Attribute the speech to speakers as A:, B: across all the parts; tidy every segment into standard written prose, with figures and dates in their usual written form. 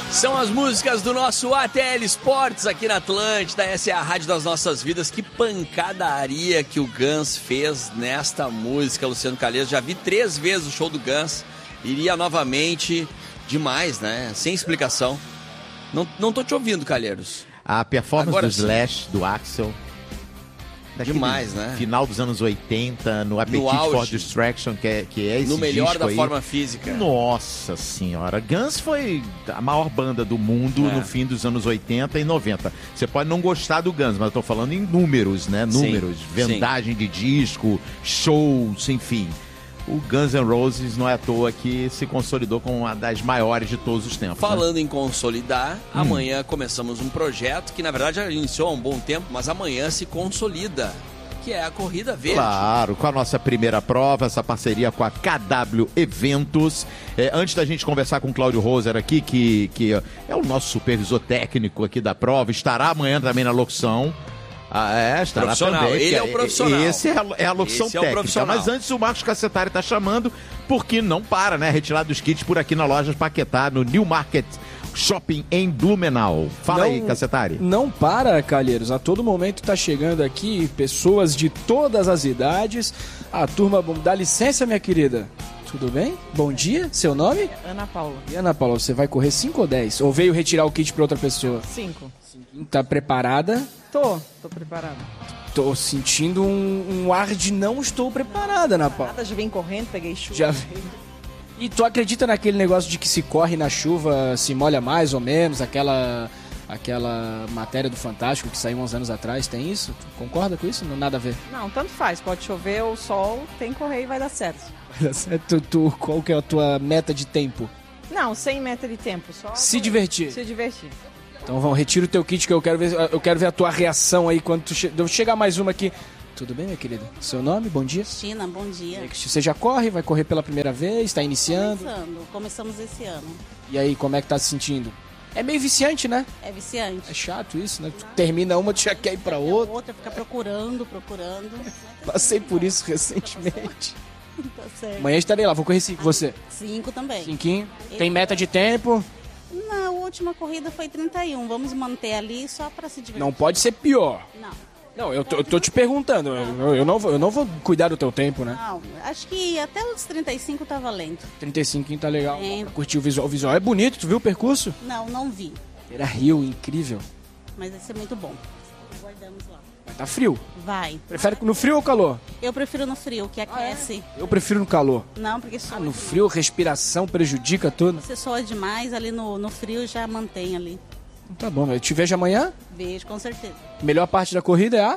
A: São as músicas do nosso ATL Esportes aqui na Atlântida. Essa é a rádio das nossas vidas. Que pancadaria que o Guns fez nesta música, Luciano Calheiros. Já vi 3 vezes o show do Guns. Iria novamente. Demais, né? Sem explicação. Não tô te ouvindo, Calheiros.
B: A performance
A: Agora
B: do
A: sim.
B: Slash, do Axl.
A: Demais, né?
B: Final dos anos 80, no Appetite for Destruction, que é esse
A: no melhor
B: disco
A: da
B: aí.
A: forma física.
B: Nossa senhora, Guns foi a maior banda do mundo no fim dos anos 80 e 90. Você pode não gostar do Guns, mas eu tô falando em números, né? Números, vendagem de disco, shows, enfim. O Guns N' Roses não é à toa que se consolidou como uma das maiores de todos os tempos.
A: Falando em consolidar, amanhã começamos um projeto que na verdade já iniciou há um bom tempo, mas amanhã se consolida, que é a Corrida Verde.
B: Claro, com a nossa primeira prova, essa parceria com a KW Eventos. Antes da gente conversar com o Cláudio Roser aqui, que é o nosso supervisor técnico aqui da prova, estará amanhã também na locução. Estará
A: profissional.
B: também.
A: Ele é o profissional.
B: Esse é a locução
A: Esse é o
B: técnica.
A: profissional.
B: Mas antes o Marcos Cacetari está chamando, porque não para, né? Retirada dos kits por aqui na loja Paquetá, no New Market Shopping em Blumenau. Fala aí, Cacetari.
C: Não para, Calheiros. A todo momento tá chegando aqui pessoas de todas as idades. A turma, dá licença, minha querida. Tudo bem? Bom dia. Seu nome?
D: Ana Paula.
C: E Ana Paula, você vai correr 5 ou 10? Ou veio retirar o kit para outra pessoa?
D: 5.
C: Tá preparada?
D: Tô preparada.
C: Tô sentindo um ar de não estou preparada, Ana Paula.
D: Já vim correndo, peguei chuva.
C: Já veio. E tu acredita naquele negócio de que se corre na chuva, se molha mais ou menos? Aquela matéria do Fantástico que saiu uns anos atrás, tem isso? Tu concorda com isso? Não nada a ver.
D: Não, tanto faz. Pode chover ou sol, tem que correr e vai dar certo.
C: Vai dar certo. Qual que é a tua meta de tempo?
D: Não, sem meta de tempo. Só
C: Se divertir.
D: Se divertir.
C: Então vamos, retira o teu kit que eu quero ver a tua reação aí quando tu chegar mais uma aqui. Tudo bem, minha querida? Seu nome? Bom dia.
E: Cristina, bom dia.
C: Você já corre? Vai correr pela primeira vez? Está iniciando?
E: Começamos esse ano.
C: E aí, como é que tá se sentindo? É meio viciante, né?
E: É viciante.
C: É chato isso, né? Tu termina uma, tu já quer ir pra outra.
E: Outra, fica procurando.
C: Passei por isso recentemente.
E: Tá certo.
C: Amanhã estarei lá, vou correr 5, você?
E: 5 também.
C: 5. Tem meta de tempo?
E: Não, a última corrida foi 31. Vamos manter ali só pra se divertir.
C: Não pode ser pior.
E: Não,
C: eu tô te perguntando. Eu não vou cuidar do teu tempo, né?
E: Não, acho que até os 35 tá valendo.
C: 35 tá legal. Pra curtir o visual. O visual é bonito, tu viu o percurso?
E: Não vi.
C: Era Rio, incrível.
E: Mas vai ser muito bom. Guardamos lá.
C: Mas tá frio.
E: Vai.
C: Prefere no frio ou calor?
E: Eu prefiro no frio, que aquece.
C: Eu prefiro no calor.
E: Não, porque soa.
C: No frio, respiração prejudica tudo.
E: Você soa demais, ali no frio já mantém ali.
C: Tá bom, eu te vejo amanhã.
E: Vejo, com certeza.
C: Melhor parte da corrida é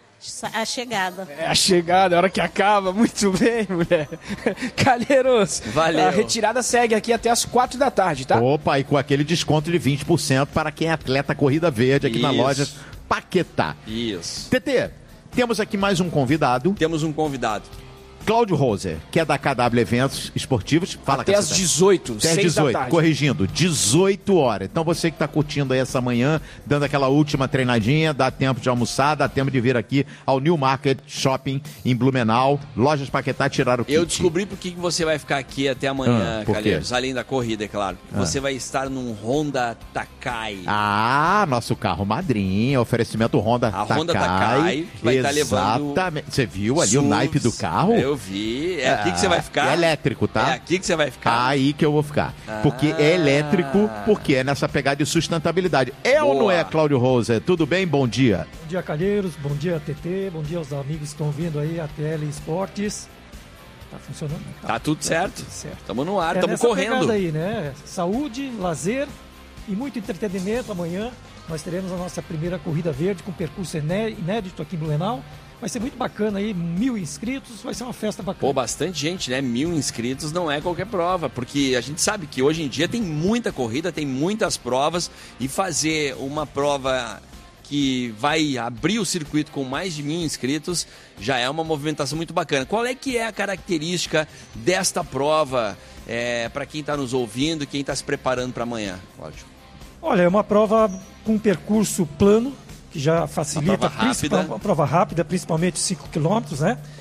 E: a chegada.
C: É a chegada, a hora que acaba. Muito bem, mulher. Calheiros.
A: Valeu.
C: A retirada segue aqui até as 4 da tarde, tá?
B: Opa, e com aquele desconto de 20% para quem é atleta Corrida Verde aqui na loja Paquetá.
A: Isso.
B: TT, temos aqui mais um convidado.
A: Temos um convidado.
B: Cláudio Roser, que é da KW Eventos Esportivos. Fala,
C: até às 18,
B: até
C: 6
B: 18,
C: da tarde.
B: corrigindo, 18 horas. Então você que está curtindo aí essa manhã, dando aquela última treinadinha, dá tempo de almoçar, dá tempo de vir aqui ao New Market Shopping em Blumenau, Lojas Paquetá, tirar o kit.
A: Eu descobri por que você vai ficar aqui até amanhã,
B: por quê?
A: Calheiros, além da corrida, é claro. Você vai estar num Honda Takai.
B: Nosso carro madrinha, oferecimento Honda Takai.
A: A Honda Takai que vai estar levando...
B: Exatamente. Você viu ali o naipe do carro?
A: Eu vi. É aqui que você vai ficar.
B: É elétrico, tá?
A: É aqui que você vai ficar.
B: Aí que eu vou ficar. Porque é elétrico, porque é nessa pegada de sustentabilidade. Ou não é, Cláudio Rosa? Tudo bem? Bom dia.
F: Bom dia, Calheiros. Bom dia, TT. Bom dia aos amigos que estão vindo aí, a TL Esportes. Tá funcionando?
A: Tá tudo certo. Estamos no ar, estamos
F: nessa
A: correndo.
F: Pegada aí, né? Saúde, lazer e muito entretenimento. Amanhã nós teremos a nossa primeira corrida verde com percurso inédito aqui em Blumenau. Vai ser muito bacana aí, 1.000 inscritos, vai ser uma festa bacana.
A: Pô, bastante gente, né? 1.000 inscritos não é qualquer prova, porque a gente sabe que hoje em dia tem muita corrida, tem muitas provas, e fazer uma prova que vai abrir o circuito com mais de 1.000 inscritos já é uma movimentação muito bacana. Qual é que é a característica desta prova para quem está nos ouvindo, quem está se preparando para amanhã, Cláudio?
F: Olha, é uma prova com percurso plano, que já facilita
A: uma prova rápida,
F: principalmente 5 km, né?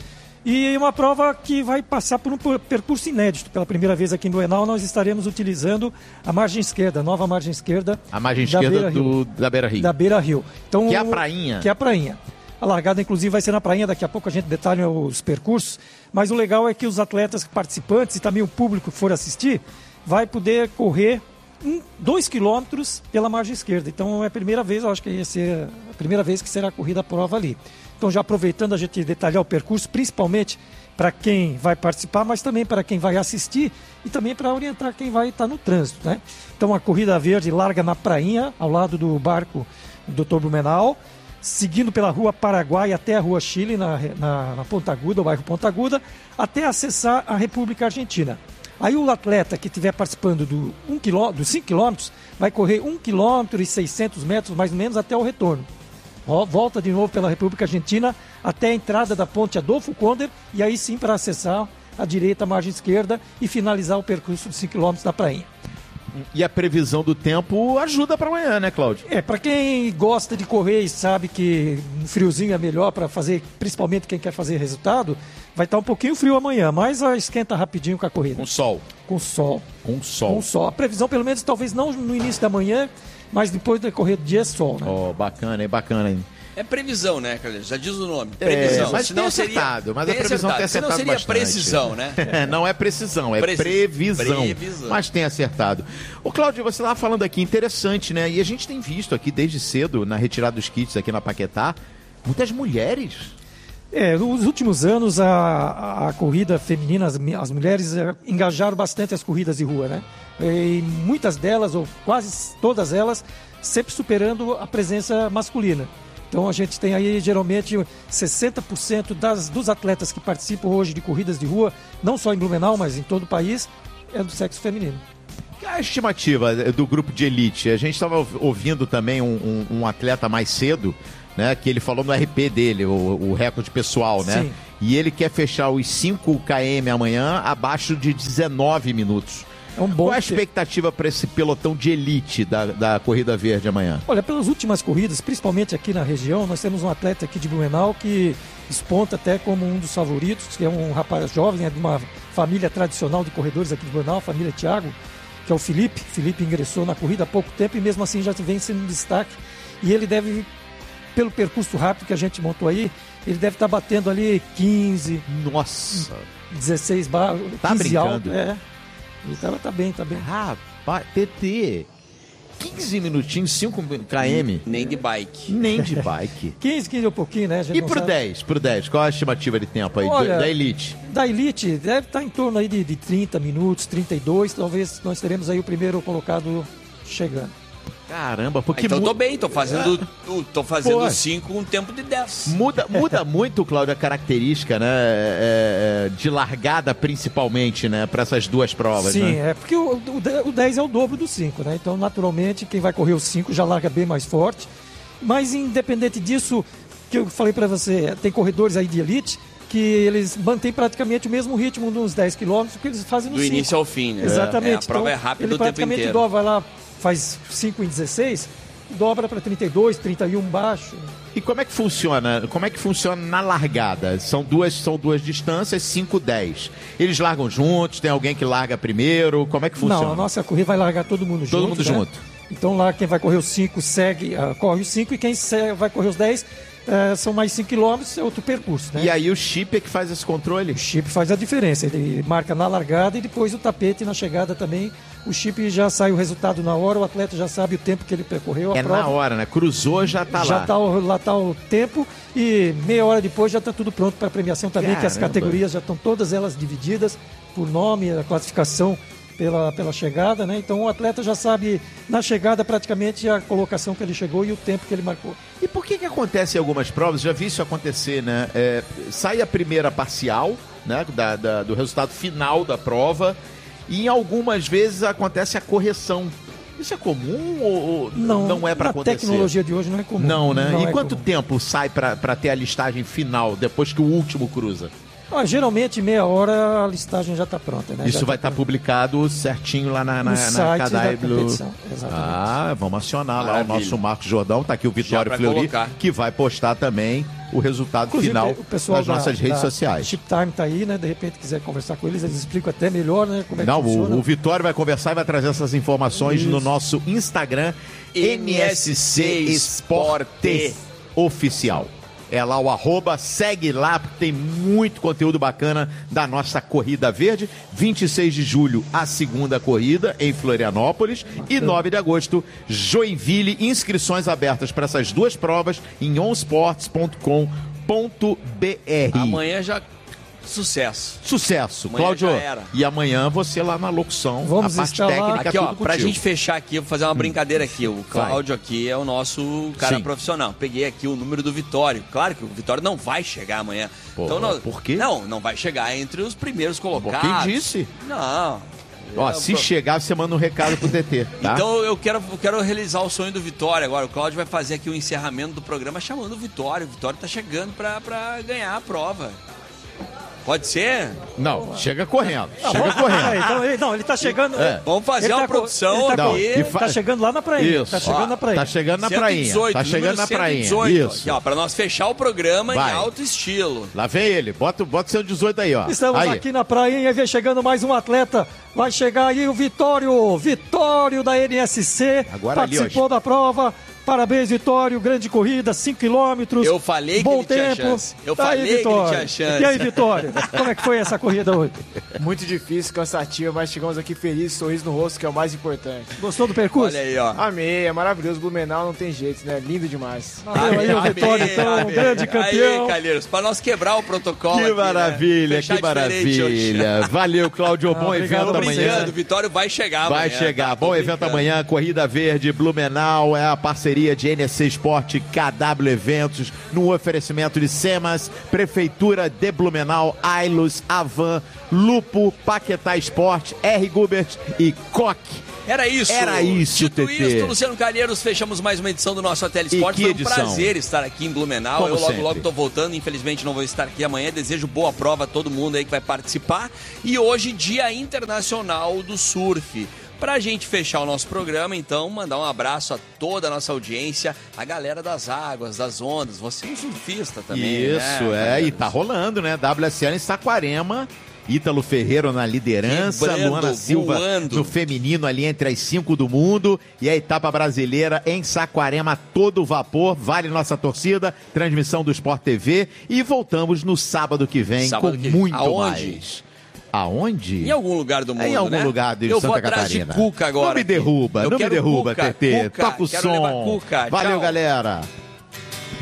F: E uma prova que vai passar por um percurso inédito. Pela primeira vez aqui em Blumenau, nós estaremos utilizando a margem esquerda, a nova margem esquerda.
B: A margem esquerda da Beira-Rio.
F: Da Beira-Rio. Então,
B: que é a prainha.
F: Que é a prainha. A largada, inclusive, vai ser na prainha. Daqui a pouco a gente detalha os percursos. Mas o legal é que os atletas participantes e também o público que for assistir vai poder correr 2 quilômetros pela margem esquerda. Então é a primeira vez, eu acho que ia ser a primeira vez que será corrida a prova ali. Então já aproveitando a gente detalhar o percurso, principalmente para quem vai participar, mas também para quem vai assistir e também para orientar quem vai estar no trânsito, né? Então a corrida verde larga na prainha, ao lado do barco do Dr. Blumenau, seguindo pela Rua Paraguai até a Rua Chile, na Ponta Aguda, o bairro Ponta Aguda, até acessar a República Argentina. Aí o atleta que estiver participando dos 5 quilômetros vai correr 1,6 km mais ou menos até o retorno. Volta de novo pela República Argentina até a entrada da ponte Adolfo Konder e aí sim para acessar a direita, a margem esquerda e finalizar o percurso de 5 km da prainha.
B: E a previsão do tempo ajuda para amanhã, né, Cláudio?
F: Para quem gosta de correr e sabe que um friozinho é melhor para fazer, principalmente quem quer fazer resultado, vai estar um pouquinho frio amanhã, mas esquenta rapidinho com a corrida.
B: Com sol.
F: Com sol.
B: Com sol.
F: Com sol. A previsão, pelo menos, talvez não no início da manhã, mas depois do decorrer do dia é sol, né?
B: Bacana, bacana, hein?
A: É previsão, né, Carlinhos? Já diz o nome. Previsão.
B: Mas senão acertado. Mas a previsão tem acertado
A: senão seria
B: bastante.
A: Precisão, né?
B: Não é precisão, é previsão. Mas tem acertado. Ô, Cláudio, você estava falando aqui, interessante, né? E a gente tem visto aqui desde cedo, na retirada dos kits aqui na Paquetá, muitas mulheres.
F: Nos últimos anos, a corrida feminina, as mulheres engajaram bastante as corridas de rua, né? E muitas delas, ou quase todas elas, sempre superando a presença masculina. Então a gente tem aí geralmente 60% dos atletas que participam hoje de corridas de rua, não só em Blumenau, mas em todo o país, é do sexo feminino.
B: A estimativa do grupo de elite, a gente estava ouvindo também um atleta mais cedo, né, que ele falou no RP dele, o recorde pessoal, né?
F: Sim.
B: E ele quer fechar os 5 km amanhã abaixo de 19 minutos.
F: É um bom
B: Qual é a expectativa para esse pelotão de elite da Corrida Verde amanhã?
F: Olha, pelas últimas corridas, principalmente aqui na região, nós temos um atleta aqui de Blumenau que desponta até como um dos favoritos, que é um rapaz jovem, é de uma família tradicional de corredores aqui de Blumenau, a família Thiago, que é o Felipe. Felipe ingressou na corrida há pouco tempo e mesmo assim já vem sendo um destaque. E ele deve, pelo percurso rápido que a gente montou aí, ele deve estar batendo ali 15,
B: Nossa,
F: 16 barras,
B: tá
F: 15
B: brincando?
F: alto. Ele tá bem, tá bem.
B: Rapaz, TT, 15 minutinhos, 5 km.
A: Nem de bike.
B: Nem de bike.
F: 15 é um pouquinho, né? A gente
B: E
F: não
B: pro
F: sabe.
B: 10, qual a estimativa de tempo aí
F: Olha,
B: da elite?
F: Da elite, deve estar em torno aí de 30 minutos, 32, talvez nós teremos aí o primeiro colocado chegando.
B: Caramba, porque
A: Então tô bem, tô fazendo 5 com um tempo de 10.
B: muda muito, Cláudio, a característica, né? De largada principalmente, né? Para essas duas provas,
F: Sim,
B: né?
F: porque o 10 é o dobro do 5, né? Então, naturalmente, quem vai correr o 5 já larga bem mais forte. Mas, independente disso, que eu falei para você, tem corredores aí de elite que eles mantêm praticamente o mesmo ritmo nos 10 km que eles fazem no 5.
A: Do início ao fim, né?
F: Exatamente.
A: A prova é
F: ele
A: rápida o tempo
F: praticamente
A: inteiro.
F: dobra, vai lá, faz 5 em 16, dobra para 32, 31 baixo.
B: E como é que funciona? Como é que funciona na largada? São duas distâncias, 5, 10. Eles largam juntos? Tem alguém que larga primeiro? Como é que funciona?
F: Não, a nossa corrida vai largar todo mundo junto.
B: Todo mundo
F: né?
B: junto.
F: Então lá quem vai correr os 5 corre os 5 e quem vai correr os 10 são mais 5 km, é outro percurso. Né?
B: E aí o chip é que faz esse controle?
F: O chip faz a diferença, ele marca na largada e depois o tapete na chegada também. O chip já sai o resultado na hora, o atleta já sabe o tempo que ele percorreu.
B: É na hora, né? Cruzou, já tá
F: já
B: lá.
F: Lá tá o tempo e meia hora depois já está tudo pronto para a premiação também,
B: Caramba.
F: que as categorias já estão todas elas divididas por nome, a classificação pela chegada, né? Então o atleta já sabe na chegada praticamente a colocação que ele chegou e o tempo que ele marcou.
B: E por que acontece em algumas provas? Já vi isso acontecer, né? Sai a primeira parcial, né? Do resultado final da prova e em algumas vezes acontece a correção. Isso é comum ou não é para acontecer?
F: Na tecnologia de hoje não é comum.
B: Não, né?
F: Não
B: e
F: é
B: quanto
F: comum.
B: tempo sai para ter a listagem final, depois que o último cruza?
F: Geralmente meia hora a listagem já está pronta, né?
B: Isso vai estar publicado certinho lá na
F: site da
B: Cadai
F: competição. Exatamente.
B: Vamos acionar lá o
A: Maravilha.
B: nosso Marcos Jordão, tá aqui o Vitório
A: Já pra
B: Fleury,
A: colocar.
B: que vai postar também o resultado
F: Inclusive,
B: final
F: o pessoal
B: nas nossas redes sociais.
F: Chip Time tá aí, né? De repente quiser conversar com eles explicam até melhor, né? Como é que
B: Não,
F: funciona.
B: o Vitório vai conversar e vai trazer essas informações
F: Isso.
B: no nosso Instagram, MSC Esporte Oficial. É lá o @, segue lá, porque tem muito conteúdo bacana da nossa Corrida Verde. 26 de julho, a segunda corrida em Florianópolis. E 9 de agosto, Joinville. Inscrições abertas para essas duas provas em onsports.com.br.
A: Amanhã já... Sucesso.
B: Sucesso,
A: Amanhã
B: Cláudio.
A: já era.
B: E amanhã você lá na locução,
F: Vamos
B: a parte
F: estar lá.
B: técnica,
A: Aqui, ó,
B: tudo
A: pra
B: contigo.
A: gente fechar aqui, eu vou fazer uma brincadeira aqui. O Cláudio aqui é o nosso cara
B: Sim.
A: profissional. Peguei aqui o número do Vitório. Claro que o Vitório não vai chegar amanhã.
B: Pô,
A: então,
B: por quê?
A: Não vai chegar entre os primeiros colocados.
B: Quem disse?
A: Não.
B: Ó, se chegar, você manda um recado pro TT, tá?
A: Então eu quero realizar o sonho do Vitório agora. O Cláudio vai fazer aqui o encerramento do programa chamando o Vitório. O Vitório tá chegando pra ganhar a prova. Pode ser?
B: Não, chega correndo.
F: Ah,
B: Chega
F: vamos-
B: correndo.
F: Então, ele tá chegando.
B: É.
A: Vamos fazer
F: Ele
A: uma
F: tá co-
A: produção
F: ele tá
B: Não,
A: aqui.
B: e fa-
F: Tá chegando lá na prainha.
B: Isso.
F: Tá chegando na prainha.
B: Tá chegando na
A: 118,
B: prainha. Tá chegando
A: número
B: na prainha.
A: 118,
B: Isso.
A: Aqui, ó, pra nós fechar o programa
B: Vai.
A: em alto estilo.
B: Lá vem ele. Bota o seu 18 aí, ó.
F: Estamos
B: aí.
F: aqui na prainha e vem chegando mais um atleta. Vai chegar aí o Vitório. Vitório da NSC.
B: Agora ali,
F: participou da prova. Parabéns, Vitório. Grande corrida, 5 quilômetros.
A: Eu falei que
F: bom
A: ele tinha
F: tempo.
A: chance. Eu
F: Tá aí,
A: falei que ele
F: Vitório.
A: tinha chance.
F: E aí, Vitório? Como é que foi essa corrida hoje?
G: Muito difícil, cansativo, mas chegamos aqui felizes, sorriso no rosto, que é o mais importante.
F: Gostou do percurso?
A: Olha aí, ó.
G: Amei, é maravilhoso. Blumenau não tem jeito, né? Lindo demais.
F: Valeu aí o Vitório, então, um grande campeão.
A: Aí, Calheiros, pra nós quebrar o protocolo
B: Que
A: aqui,
B: maravilha,
A: né? Fechar
B: que maravilha. Valeu, Cláudio. Bom
F: obrigado,
B: evento
F: obrigado.
B: amanhã.
A: O Vitório vai chegar
B: Vai
A: amanhã,
B: chegar.
A: tá? Tô
B: Bom evento
A: brincando.
B: amanhã. Corrida Verde, Blumenau. É a parceria de NSC Esporte, KW Eventos, no oferecimento de SEMAS, Prefeitura de Blumenau, Ailus, Avan, Lupo, Paquetá Esporte, R. Gubert e Coque.
A: Era isso.
B: TT.
A: Dito isso, Luciano Calheiros, fechamos mais uma edição do nosso Hotel Esporte.
B: que
A: Foi um
B: edição?
A: prazer estar aqui em Blumenau.
B: Como
A: Eu logo,
B: sempre.
A: logo tô voltando. Infelizmente não vou estar aqui amanhã. Desejo boa prova a todo mundo aí que vai participar. E hoje, Dia Internacional do Surf. Pra gente fechar o nosso programa, então, mandar um abraço a toda a nossa audiência, a galera das águas, das ondas. Você é um surfista também,
B: Isso,
A: né?
B: e tá rolando, né? WSL em Saquarema. Ítalo Ferreiro na liderança,
A: Quebrando,
B: Luana Silva
A: voando.
B: no feminino ali entre as 5 do mundo e a etapa brasileira em Saquarema todo vapor, vale nossa torcida, transmissão do Sport TV e voltamos no sábado que vem
A: Sábado
B: com
A: que-
B: muito
A: Aonde?
B: mais. Aonde?
A: Em algum lugar do mundo,
B: Em algum
A: né?
B: lugar de
A: Eu
B: Santa
A: vou atrás
B: Catarina.
A: de Cuca agora.
B: Não me derruba,
A: Eu
B: não me
A: quero
B: derruba,
A: Cuca,
B: TT.
A: Cuca,
B: Toca o
A: quero
B: som.
A: levar Cuca.
B: Valeu,
A: Tchau.
B: galera.